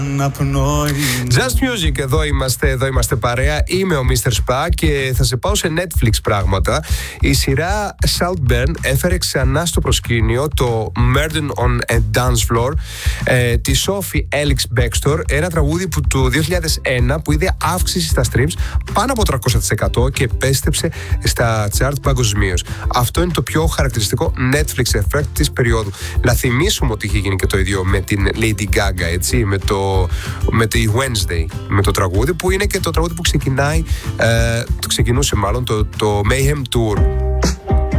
Just Music, εδώ είμαστε παρέα. Είμαι ο Mr. Spa και θα σε πάω σε Netflix πράγματα. Η σειρά Saltburn έφερε ξανά στο προσκήνιο το Murder on a Dance Floor τη Sophie Ellis Bextor, ένα τραγούδι που το 2001 που είδε αύξηση στα streams πάνω από 300% και επέστρεψε στα chart παγκοσμίως. Αυτό είναι το πιο χαρακτηριστικό Netflix effect της περίοδου. Να θυμίσουμε ότι είχε γίνει και το ίδιο με την Lady Gaga, έτσι, με τη Wednesday, με το τραγούδι που είναι και το τραγούδι που ξεκινάει, ξεκινούσε μάλλον το Mayhem Tour.